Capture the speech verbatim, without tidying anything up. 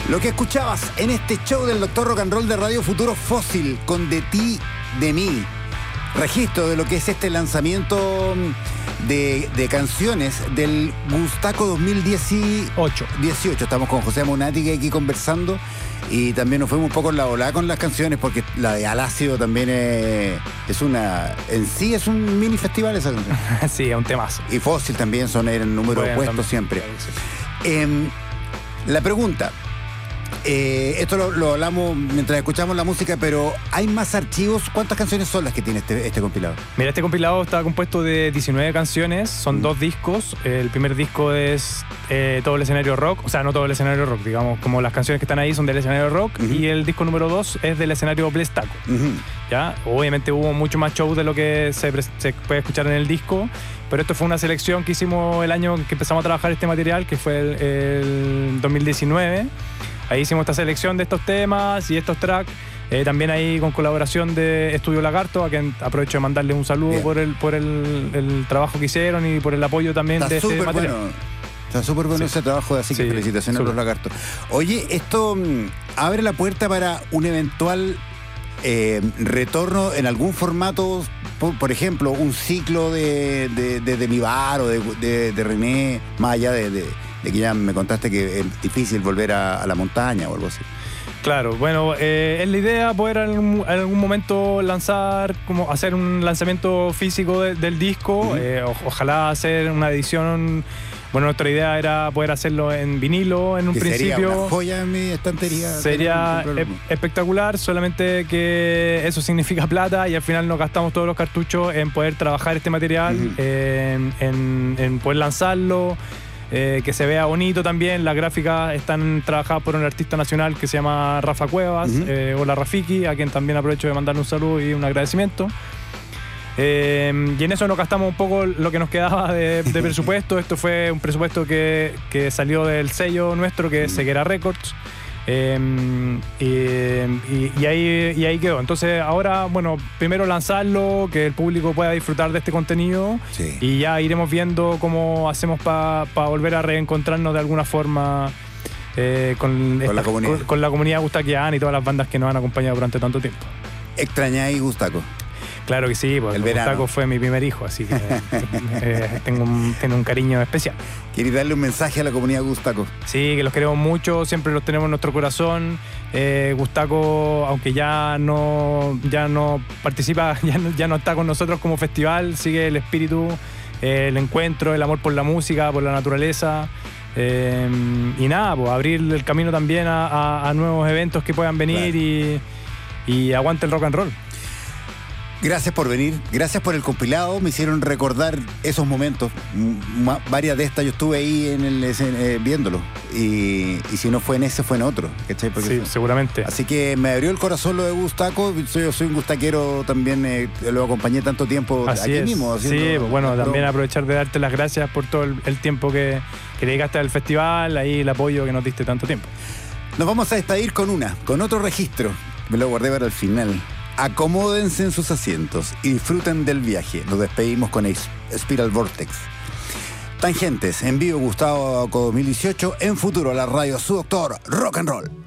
Lo que escuchabas en este show del Doctor Rock and Roll de Radio Futuro Fósil con De Ti, De Mí. Registro de lo que es este lanzamiento de, de canciones del Gustaco dos mil dieciocho. Estamos con José Amunátegui aquí conversando y también nos fuimos un poco en la volada con las canciones porque la de Alácido también es, es una... En sí es un mini festival esa canción. Sí, es un temazo. Y Fósil también son el número bueno, opuesto también, siempre. claro, sí. Eh, la pregunta... Eh, esto lo, lo hablamos mientras escuchamos la música, pero ¿hay más archivos? ¿Cuántas canciones son las que tiene este, este compilado? Mira, este compilado está compuesto de diecinueve canciones, son Mm. dos discos. El primer disco es eh, todo el escenario rock, o sea, no todo el escenario rock, digamos, como las canciones que están ahí son del escenario rock, Ujú. y el disco número dos es del escenario Blestaco. Uh-huh. ¿Ya? Obviamente hubo mucho más show de lo que se, pre- se puede escuchar en el disco, pero esto fue una selección que hicimos el año que empezamos a trabajar este material, que fue el, el dos mil diecinueve. Ahí hicimos esta selección de estos temas y estos tracks. Eh, también ahí con colaboración de Estudio Lagarto, a quien aprovecho de mandarles un saludo Bien. por el por el, el trabajo que hicieron y por el apoyo también Está de este súper material. bueno. Está súper bueno Sí. ese trabajo, así que Sí, felicitaciones a súper. los lagartos. Oye, esto mm, abre la puerta para un eventual eh, retorno en algún formato, por, por ejemplo, un ciclo de, de, de, de mi bar o de, de, de René, más allá de, de, de que ya me contaste que es difícil volver a, a la montaña o algo así. Claro, bueno, eh, es la idea poder en algún, en algún momento lanzar, como hacer un lanzamiento físico de- del disco. Ujú. eh, o- ojalá hacer una edición. Bueno, nuestra idea era poder hacerlo en vinilo en un Que principio. sería una joya en mi estantería. Sería sin problema. e- espectacular, solamente que eso significa plata y al final nos gastamos todos los cartuchos en poder trabajar este material, Ujú. en, en- en poder lanzarlo, eh, que se vea bonito también. Las gráficas están trabajadas por un artista nacional que se llama Rafa Cuevas, Ujú. eh, hola Rafiki, a quien también aprovecho de mandarle un saludo y un agradecimiento. Eh, y en eso nos gastamos un poco lo que nos quedaba de, de presupuesto. Esto fue un presupuesto que, que salió del sello nuestro, que es Ceguera Records. Eh, y, y- y ahí, y ahí quedó. Entonces ahora, bueno, primero lanzarlo, que el público pueda disfrutar de este contenido, Sí. y ya iremos viendo cómo hacemos para volver a reencontrarnos de alguna forma eh, con, Con la esta- comunidad. con, con la comunidad gustaquiana y todas las bandas que nos han acompañado durante tanto tiempo. ¿Extrañáis Gustaco? Claro que sí, porque El el verano. Gustaco fue mi primer hijo, así que eh, tengo un, tengo un cariño especial. ¿Queréis darle un mensaje a la comunidad Gustaco? Sí, que los queremos mucho, siempre los tenemos en nuestro corazón. Eh, Gustaco, aunque ya no, ya no participa, ya no, ya no está con nosotros como festival, sigue el espíritu, eh, el encuentro, el amor por la música, por la naturaleza. Eh, y nada, pues abrir el camino también a, a- a nuevos eventos que puedan venir, y, y aguante el rock and roll. Gracias por venir, gracias por el compilado, me hicieron recordar esos momentos. M- ma- varias de estas yo estuve ahí en el, escen- eh, viéndolo y, y si no fue en ese fue en otro, ¿cachai? Porque Sí, fue- seguramente. Así que me abrió el corazón lo de Gustaco, soy, yo soy un gustaquero también, eh, lo acompañé tanto tiempo Así aquí es. mismo. Sí, haciendo- pues bueno, pero- también aprovechar de darte las gracias por todo el, el tiempo que, que dedicaste al festival, ahí el apoyo que nos diste tanto tiempo. Nos vamos a despedir con una, con otro registro, me lo guardé para el final. Acomódense en sus asientos y disfruten del viaje. Nos despedimos con Ex- Spiral Vortex. Tangentes, en vivo Gustavo dos mil dieciocho, en futuro la radio Su Doctor Rock and Roll.